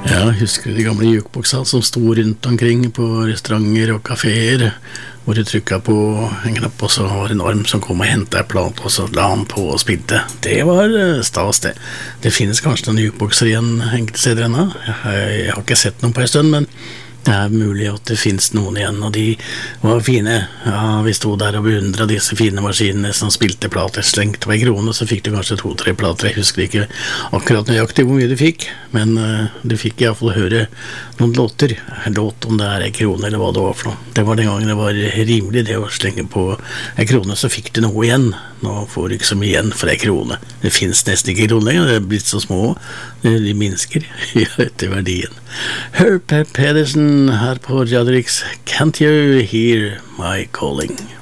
Ja, jeg husker de gamle jukeboksene som sto rundt omkring på restauranter og kaféer, hvor du trykket på en knapp, og så var det en arm som kom og hentet en plat, og så la han på og spilte. Det var stas, det. Det finnes kanskje noen jukebokser igjen enkelte steder ennå. Jeg har ikke sett noen på en stund, men det mulig at det finnes noen igjen, og de var fine. Ja, vi stod der og beundret disse fine maskinene som spilte plater. Slengt på en krone, så fikk du kanskje 2-3 plater. Jeg husker ikke akkurat nøyaktig hvor mye du fikk, men du fikk i hvert fall høre noen låter. Låt om det en krone eller hva det var for noe. Det var den gangen det var rimelig det å slenge på en krone, så fikk du noe igjen. Nå får du ikke så mye igjen for en krone. Det finnes nesten ikke kroner lenger, det blitt så små. De minsker etter verdien. Herb Pedersen her på Radio Rix. Can't you hear my calling?